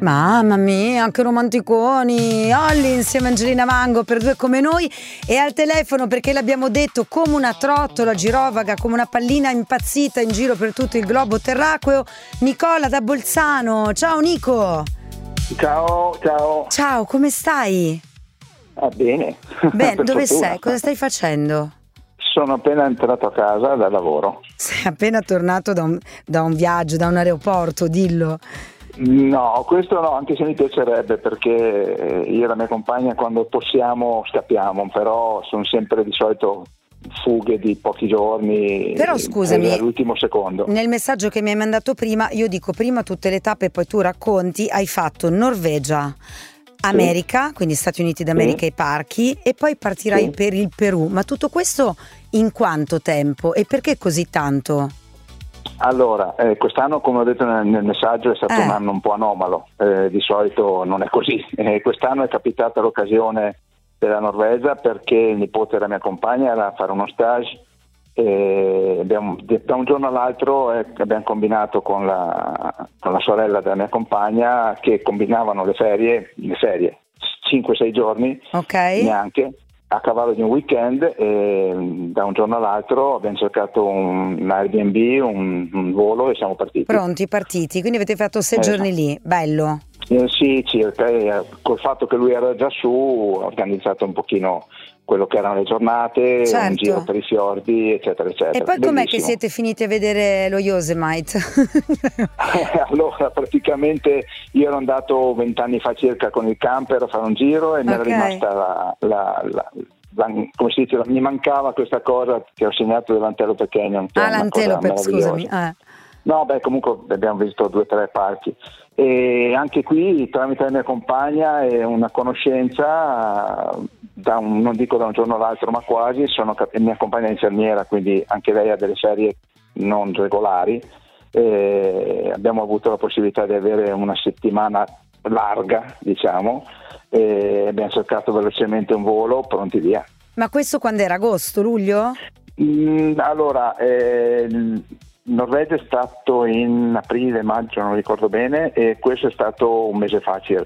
Mamma mia, che romanticoni. Olli insieme a Angelina Mango per due come noi. E al telefono, perché l'abbiamo detto, come una trottola girovaga, come una pallina impazzita in giro per tutto il globo terracqueo, Nicola da Bolzano. Ciao Nico. Ciao. Ciao, come stai? Bene. Bene, dove sei? Cosa stai facendo? Sono appena entrato a casa dal lavoro. Sei appena tornato da un viaggio, da un aeroporto, dillo. No, questo no, anche se mi piacerebbe, perché io e la mia compagna quando possiamo scappiamo, però sono sempre di solito fughe di pochi giorni. Però scusami, all'ultimo secondo. Nel messaggio che mi hai mandato prima, io dico prima tutte le tappe e poi tu racconti. Hai fatto Norvegia, America, quindi Stati Uniti d'America, i parchi, e poi partirai per il Perù. Ma tutto questo in quanto tempo e perché così tanto? Allora, quest'anno, come ho detto nel messaggio, è stato un anno un po' anomalo, di solito non è così. Quest'anno è capitata l'occasione della Norvegia perché il nipote della mia compagna era a fare uno stage e da un giorno all'altro abbiamo combinato con la sorella della mia compagna, che combinavano le ferie 5-6 giorni, neanche, a cavallo di un weekend, e da un giorno all'altro abbiamo cercato un Airbnb, un volo e siamo partiti. Pronti, partiti, quindi avete fatto 6 giorni lì, bello. Sì, circa, col fatto che lui era già su, ho organizzato un pochino quello che erano le giornate, un giro per i fiordi, eccetera, eccetera. E poi com'è che siete finiti a vedere lo Yosemite? Allora, praticamente io ero andato 20 anni fa circa con il camper a fare un giro e mi era rimasta come si dice, mi mancava questa cosa che ho segnato dell'Antelope Canyon. L'Antelope, scusami. No, comunque abbiamo visto 2 o 3 parchi e anche qui tramite la mia compagna e una conoscenza, non dico da un giorno all'altro ma quasi, mia compagna è infermiera, quindi anche lei ha delle ferie non regolari, e abbiamo avuto la possibilità di avere una settimana larga, diciamo, e abbiamo cercato velocemente un volo, pronti via. Ma questo quando era? Agosto, luglio? Allora, Norvegia è stato in aprile, maggio, non ricordo bene, e questo è stato un mese fa circa.